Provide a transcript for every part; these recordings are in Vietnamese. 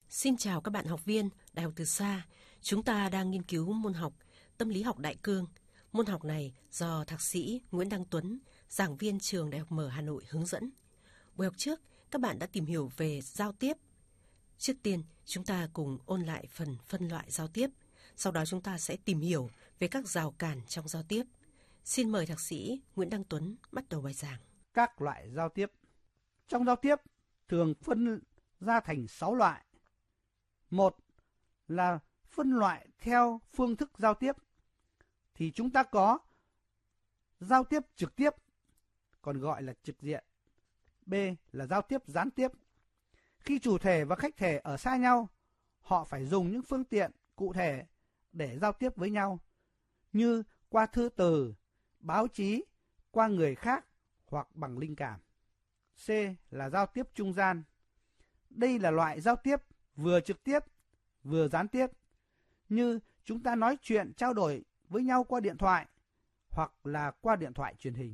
Xin chào các bạn học viên Đại học Từ Xa. Chúng ta đang nghiên cứu môn học Tâm lý học đại cương. Môn học này do Thạc sĩ Nguyễn Đăng Tuấn, giảng viên trường Đại học Mở Hà Nội hướng dẫn. Buổi học trước, các bạn đã tìm hiểu về giao tiếp. Trước tiên, chúng ta cùng ôn lại phần phân loại giao tiếp. Sau đó chúng ta sẽ tìm hiểu về các rào cản trong giao tiếp. Xin mời Thạc sĩ Nguyễn Đăng Tuấn bắt đầu bài giảng. Các loại giao tiếp. Trong giao tiếp thường phân ra thành 6 loại. Một là phân loại theo phương thức giao tiếp. Thì chúng ta có giao tiếp trực tiếp, còn gọi là trực diện. B là giao tiếp gián tiếp. Khi chủ thể và khách thể ở xa nhau, họ phải dùng những phương tiện cụ thể để giao tiếp với nhau, như qua thư từ, báo chí, qua người khác hoặc bằng linh cảm. C là giao tiếp trung gian. Đây là loại giao tiếp vừa trực tiếp, vừa gián tiếp, như chúng ta nói chuyện trao đổi với nhau qua điện thoại hoặc là qua điện thoại truyền hình.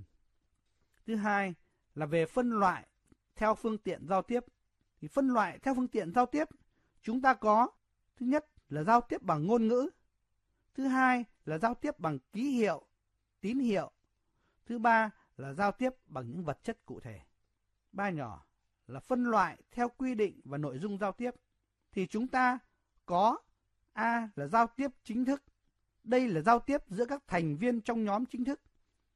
Thứ hai là về phân loại theo phương tiện giao tiếp. Thì phân loại theo phương tiện giao tiếp, chúng ta có thứ nhất là giao tiếp bằng ngôn ngữ, thứ hai là giao tiếp bằng ký hiệu, tín hiệu, thứ ba là giao tiếp bằng những vật chất cụ thể. Ba nhỏ là phân loại theo quy định và nội dung giao tiếp. Thì chúng ta có A là giao tiếp chính thức. Đây là giao tiếp giữa các thành viên trong nhóm chính thức.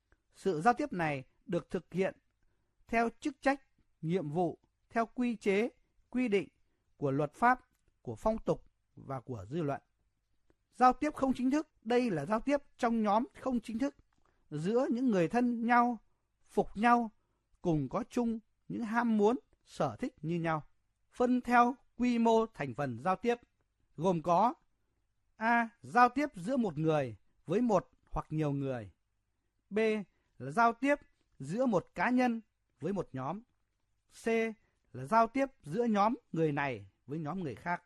Sự giao tiếp này được thực hiện theo chức trách, nhiệm vụ, theo quy chế, quy định của luật pháp, của phong tục và của dư luận. Giao tiếp không chính thức, đây là giao tiếp trong nhóm không chính thức, giữa những người thân nhau, phục nhau, cùng có chung những ham muốn, sở thích như nhau. Phân theo quy mô thành phần giao tiếp, gồm có A. Giao tiếp giữa một người với một hoặc nhiều người. B. Là giao tiếp giữa một cá nhân với một nhóm. C. Là giao tiếp giữa nhóm người này với nhóm người khác.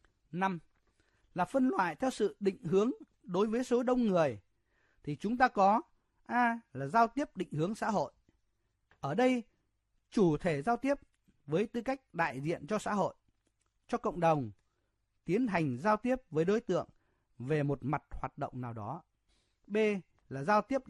5. Là phân loại theo sự định hướng đối với số đông người. Thì chúng ta có A. Là giao tiếp định hướng xã hội. Ở đây, chủ thể giao tiếp với tư cách đại diện cho xã hội, cho cộng đồng, tiến hành giao tiếp với đối tượng về một mặt hoạt động nào đó. B là giao tiếp